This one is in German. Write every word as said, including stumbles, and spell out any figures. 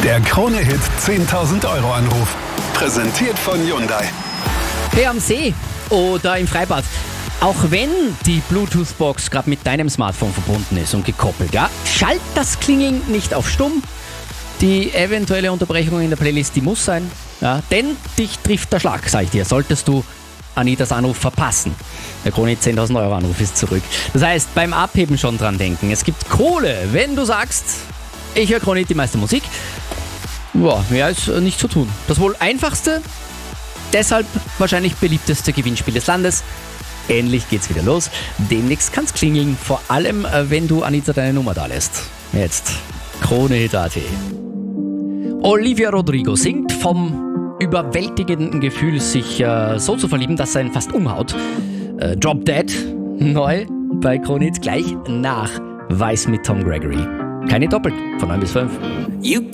Der Krone-Hit zehntausend Euro Anruf. Präsentiert von Hyundai. Hey, am See oder im Freibad. Auch wenn die Bluetooth-Box gerade mit deinem Smartphone verbunden ist und gekoppelt, ja, schalt das Klingeln nicht auf stumm. Die eventuelle Unterbrechung in der Playlist, die muss sein. Ja, denn dich trifft der Schlag, sag ich dir. Solltest du Anitas Anruf verpassen. Der Krone-Hit zehntausend Euro Anruf ist zurück. Das heißt, beim Abheben schon dran denken. Es gibt Kohle, wenn du sagst, ich höre Krone-Hit die meiste Musik. Boah, mehr ist nicht zu tun. Das wohl einfachste, deshalb wahrscheinlich beliebteste Gewinnspiel des Landes. Endlich geht's wieder los. Demnächst kann's klingeln, vor allem wenn du Anita deine Nummer da lässt. Jetzt Krone-Hit Punkt at. Olivia Rodrigo singt vom überwältigenden Gefühl, sich äh, so zu verlieben, dass er ihn fast umhaut. Äh, Drop Dead, neu bei Krone-Hit gleich nach Weiß mit Tom Gregory. Keine doppelt, von neun bis fünf. You